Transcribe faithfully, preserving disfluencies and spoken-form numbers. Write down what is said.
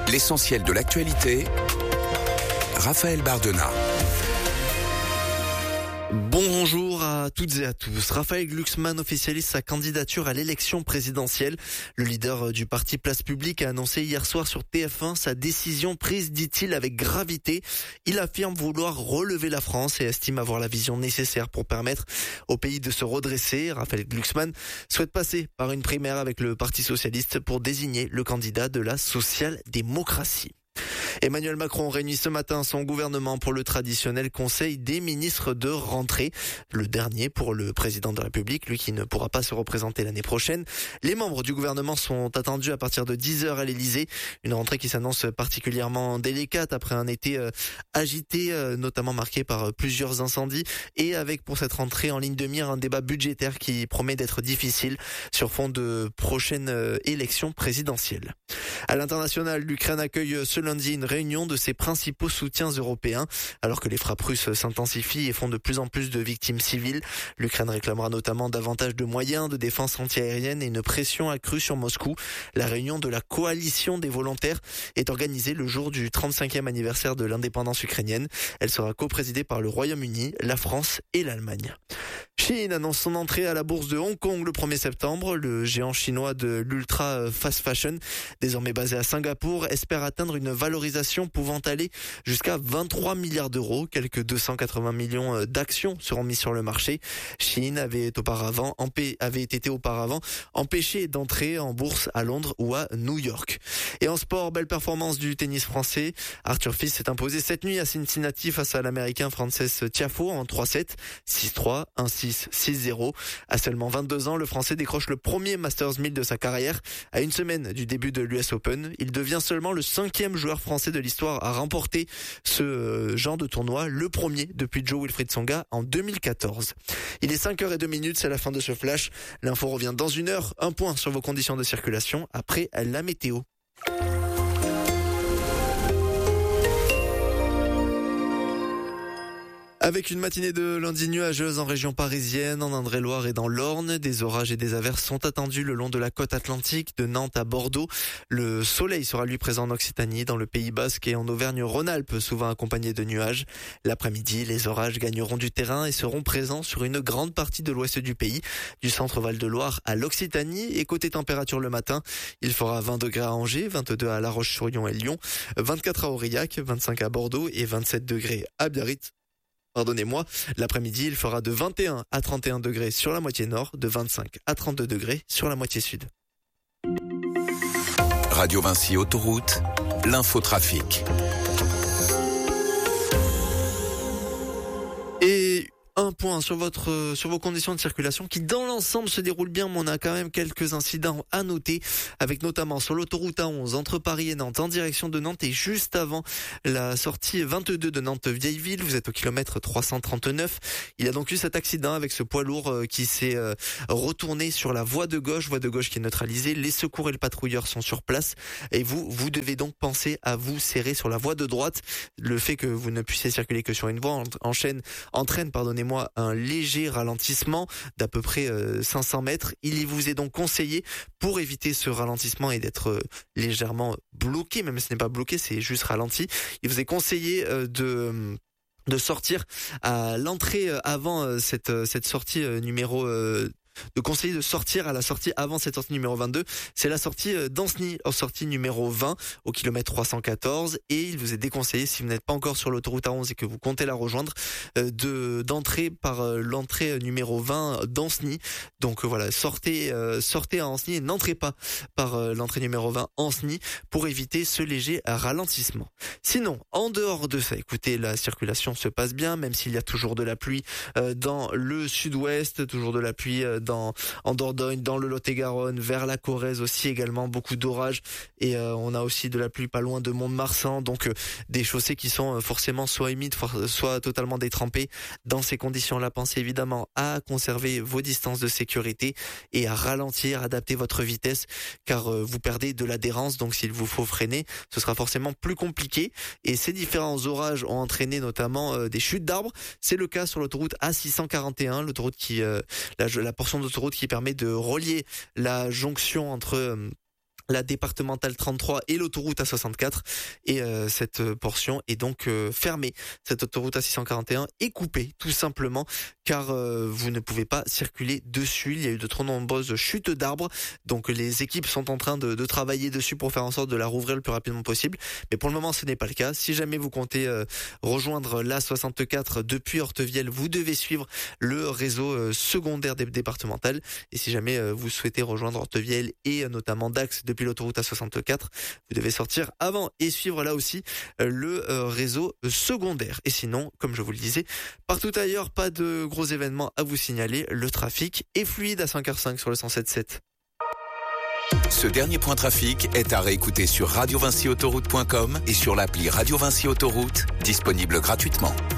L'essentiel de l'actualité, Raphaël Bardena. Bonjour à toutes et à tous. Raphaël Glucksmann officialise sa candidature à l'élection présidentielle. Le leader du parti Place Publique a annoncé hier soir sur T F un sa décision prise, dit-il, avec gravité. Il affirme vouloir relever la France et estime avoir la vision nécessaire pour permettre au pays de se redresser. Raphaël Glucksmann souhaite passer par une primaire avec le Parti socialiste pour désigner le candidat de la social-démocratie. Emmanuel Macron réunit ce matin son gouvernement pour le traditionnel conseil des ministres de rentrée. Le dernier pour le président de la République, lui qui ne pourra pas se représenter l'année prochaine. Les membres du gouvernement sont attendus à partir de dix heures à l'Elysée. Une rentrée qui s'annonce particulièrement délicate après un été agité, notamment marqué par plusieurs incendies. Et avec pour cette rentrée en ligne de mire un débat budgétaire qui promet d'être difficile sur fond de prochaines élections présidentielles. À l'international, l'Ukraine accueille ce lundi une réunion de ses principaux soutiens européens. Alors que les frappes russes s'intensifient et font de plus en plus de victimes civiles, l'Ukraine réclamera notamment davantage de moyens de défense antiaérienne et une pression accrue sur Moscou. La réunion de la coalition des volontaires est organisée le jour du trente-cinquième anniversaire de l'indépendance ukrainienne. Elle sera coprésidée par le Royaume-Uni, la France et l'Allemagne. Shein annonce son entrée à la bourse de Hong Kong le premier septembre. Le géant chinois de l'ultra fast fashion, désormais basé à Singapour, espère atteindre une valorisation pouvant aller jusqu'à vingt-trois milliards d'euros. Quelques deux cent quatre-vingts millions d'actions seront mises sur le marché. Shein avait auparavant, empê- avait été auparavant empêché d'entrer en bourse à Londres ou à New York. Et en sport, belle performance du tennis français. Arthur Fils s'est imposé cette nuit à Cincinnati face à l'américain Frances Tiafoe en trois sept, six trois, un six, six zéro. À seulement vingt-deux ans, le Français décroche le premier Masters mille de sa carrière. À une semaine du début de l'U S Open, il devient seulement le cinquième joueur français de l'histoire à remporter ce genre de tournoi, le premier depuis Jo-Wilfried Tsonga en deux mille quatorze. Il est cinq heures zéro deux minutes, c'est la fin de ce flash. L'info revient dans une heure. Un point sur vos conditions de circulation après la météo. Avec une matinée de lundi nuageuse en région parisienne, en Indre-et-Loire et dans l'Orne, des orages et des averses sont attendus le long de la côte atlantique, de Nantes à Bordeaux. Le soleil sera lui présent en Occitanie, dans le Pays Basque et en Auvergne-Rhône-Alpes, souvent accompagné de nuages. L'après-midi, les orages gagneront du terrain et seront présents sur une grande partie de l'ouest du pays, du centre Val-de-Loire à l'Occitanie. Et côté température le matin, il fera vingt degrés à Angers, vingt-deux à La Roche-sur-Yon et Lyon, vingt-quatre à Aurillac, vingt-cinq à Bordeaux et vingt-sept degrés à Biarritz. Pardonnez-moi, l'après-midi, il fera de vingt et un à trente et un degrés sur la moitié nord, de vingt-cinq à trente-deux degrés sur la moitié sud. Radio Vinci Autoroute, l'infotrafic. Et un point sur votre sur vos conditions de circulation qui dans l'ensemble se déroulent bien, mais on a quand même quelques incidents à noter, avec notamment sur l'autoroute A onze entre Paris et Nantes en direction de Nantes et juste avant la sortie vingt-deux de Nantes-Vieilleville. Vous êtes au kilomètre trois cent trente-neuf. Il y a donc eu cet accident avec ce poids lourd qui s'est retourné sur la voie de gauche, voie de gauche qui est neutralisée. Les secours et le patrouilleur sont sur place et vous, vous devez donc penser à vous serrer sur la voie de droite. Le fait que vous ne puissiez circuler que sur une voie enchaîne, entraîne, pardonnez-moi, un léger ralentissement d'à peu près cinq cents mètres. Il vous est donc conseillé, pour éviter ce ralentissement et d'être légèrement bloqué, même si ce n'est pas bloqué, c'est juste ralenti, il vous est conseillé de de sortir à l'entrée avant cette cette sortie numéro de conseiller de sortir à la sortie avant cette sortie numéro vingt-deux. C'est la sortie d'Anceny, en sortie numéro vingt au kilomètre trois cent quatorze, et il vous est déconseillé, si vous n'êtes pas encore sur l'autoroute A onze et que vous comptez la rejoindre, de d'entrer par l'entrée numéro vingt d'Anceny. Donc voilà, sortez sortez à Anceny et n'entrez pas par l'entrée numéro vingt Anceny pour éviter ce léger ralentissement. Sinon, en dehors de ça, écoutez, la circulation se passe bien, même s'il y a toujours de la pluie dans le sud-ouest, toujours de la pluie dans, en Dordogne, dans le Lot-et-Garonne, vers la Corrèze aussi également, beaucoup d'orages, et euh, on a aussi de la pluie pas loin de Mont-de-Marsan, donc euh, des chaussées qui sont forcément soit humides, soit totalement détrempées. Dans ces conditions-là, pensez évidemment à conserver vos distances de sécurité et à ralentir, adapter votre vitesse, car euh, vous perdez de l'adhérence, donc s'il vous faut freiner, ce sera forcément plus compliqué. Et ces différents orages ont entraîné notamment euh, des chutes d'arbres. C'est le cas sur l'autoroute A six cent quarante et un, l'autoroute qui, euh, la, la portion d'autoroute qui permet de relier la jonction entre euh, la départementale trente-trois et l'autoroute A soixante-quatre, et euh, cette portion est donc euh, fermée. Cette autoroute A six cent quarante et un est coupée tout simplement car euh, vous ne pouvez pas circuler dessus. Il y a eu de trop nombreuses chutes d'arbres, donc les équipes sont en train de, de travailler dessus pour faire en sorte de la rouvrir le plus rapidement possible, mais pour le moment ce n'est pas le cas. Si jamais vous comptez euh, rejoindre l'A soixante-quatre depuis Hortevielle, vous devez suivre le réseau euh, secondaire des départementales, et si jamais euh, vous souhaitez rejoindre Hortevielle et euh, notamment Dax depuis l'autoroute A soixante-quatre, vous devez sortir avant et suivre là aussi le euh, réseau secondaire. Et sinon, comme je vous le disais, partout ailleurs, pas de gros événements à vous signaler. Le trafic est fluide à cinq heures cinq sur le cent sept sept. Ce dernier point trafic est à réécouter sur radio vinci autoroute point com et sur l'appli Radio Vinci Autoroute, disponible gratuitement.